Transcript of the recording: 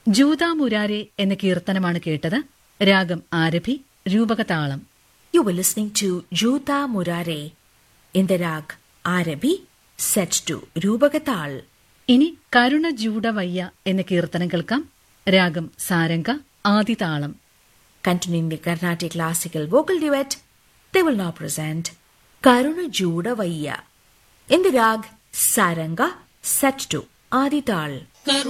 ജൂതാ മുരാരെ എന്ന കീർത്തനമാണ് കേട്ടത്. രാഗം Arabhi, രൂപകതാളം. You were listening to Juta Murare in the rag Arabi, set to Rupagatal. ഇനി കരുണ ജൂഡവയ്യ എന്ന കീർത്തനം കേൾക്കാം. രാഗം സാരംഗ, ആദിതാളം. Continuing the Carnatic classical vocal duet, they will now present Karuna Judavayya in the rag Saranga, set to Adital.